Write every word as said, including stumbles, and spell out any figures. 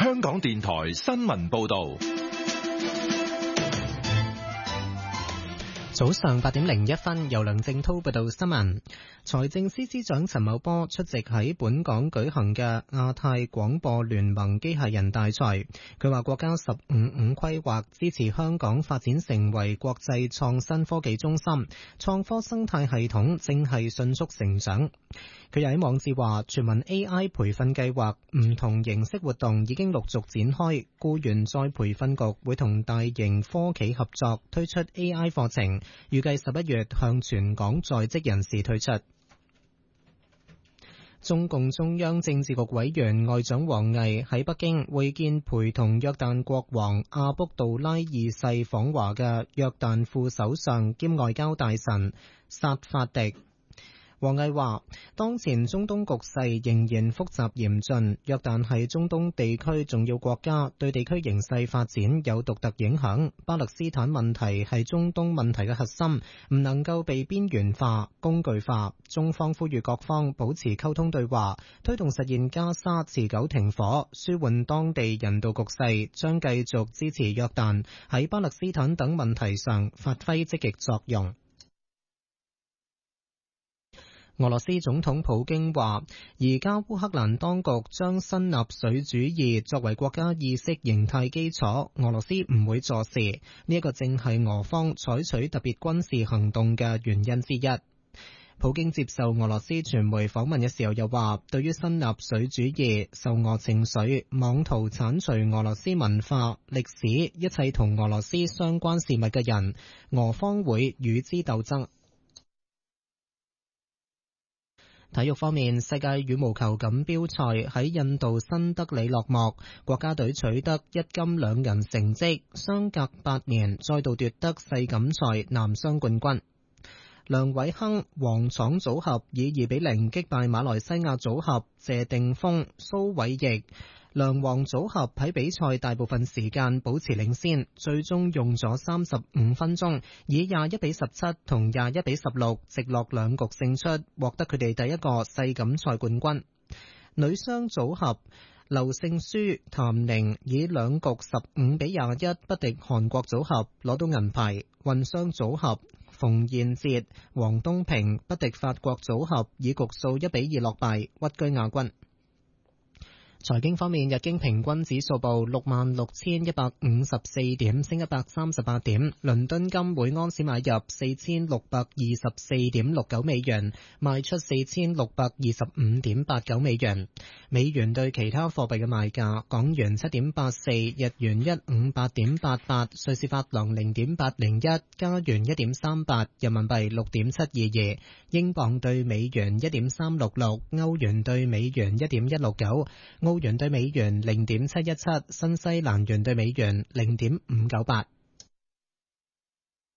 香港電台新聞報道。 早上八點零一分，由梁正濤報道新聞。財政司司長陳茂波出席喺本港舉行嘅亞太廣播聯盟機械人大賽。佢話國家十五五規劃支持香港發展成為國際創新科技中心，創科生態系統正係迅速成長。佢又喺網誌話，全民 A I 培訓計劃唔同形式活動已經陸續展開，僱員再培訓局會同大型科企合作推出 A I 課程，預計十一月向全港在職人士推出。中共中央政治局委員外長王毅喺北京會見陪同約旦國王阿卜杜拉二世訪華嘅約旦副首相兼外交大臣薩法迪。王毅話，當前中東局勢仍然複雜嚴峻，約旦係中東地區重要國家，對地區形勢發展有獨特影響。巴勒斯坦問題係中東問題嘅核心，唔能夠被邊緣化、工具化。中方呼籲各方保持溝通對話，推動實現加沙持久停火，舒緩當地人道局勢，將繼續支持約旦喺巴勒斯坦等問題上發揮積極作用。俄羅斯總統普京話，而家烏克蘭當局將新納粹主義作為國家意識形態基礎，俄羅斯唔會坐視，呢一個正係俄方採取特別軍事行動嘅原因之一。普京接受俄羅斯傳媒訪問嘅時候又話，對於新納粹主義、受俄情緒、妄圖剷除俄羅斯文化、歷史、一切同俄羅斯相關事物嘅人，俄方會與之鬥爭。體育方面，世界羽毛球錦標賽喺印度新德里落幕，國家隊取得一金兩銀成績，相隔八年再度奪得世錦賽男雙冠軍。梁偉鏗、王昶組合以二比零擊敗馬來西亞組合謝定峰、蘇偉譯。梁王組合喺比賽大部分時間保持領先，最終用咗三十五分鐘，以廿一比十七同廿一比十六直落兩局勝出，獲得佢哋第一個世錦賽冠軍。女雙組合劉聖書、譚寧以兩局十五比廿一不敵韓國組合，攞到銀牌。混雙組合馮彥哲、黃東萍不敵法國組合，以局數一比二落敗，屈居亞軍。財經方面，日經平均指數報六萬六千一百五十四點，升一百三十八點。倫敦金每安士買入四千六百二十四點六九美元，賣出四千六百二十五點八九美元。美元對其他貨幣嘅賣價：港元七點八四，日元一五八點八八，瑞士法郎零點八零一，加元一點三八，人民幣六點七二二，英鎊對美元一點三六六，歐元對美元一點一六九。澳元對美元零點七一七，新西蘭元對美元零點五九八。